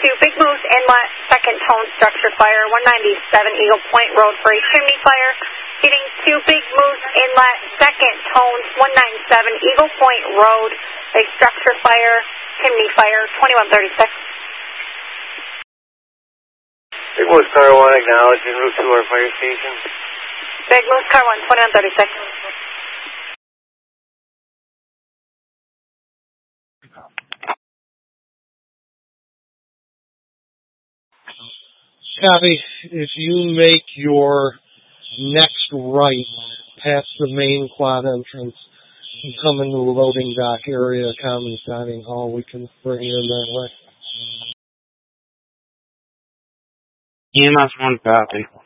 Big Moose Inlet, second tone structure fire, 197 Eagle Point Road for a chimney fire. Heading to Big Moose Inlet, second tone, 197 Eagle Point Road, a structure fire, chimney fire, 2136. Big Moose Car 1, acknowledge en route to our fire station. Big Moose Car 1, 2136. Copy. If you make your next right past the main quad entrance and come into the loading dock area, common dining hall, we can bring you in that way. EMS 1 copy.